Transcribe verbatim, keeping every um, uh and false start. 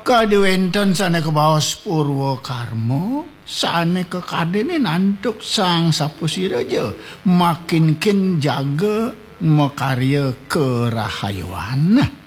Kadiwenten sana ke baos Purwakarma, sana ke kadene nantuk sang sapusiraja makin kin jaga makarya kerahayuan.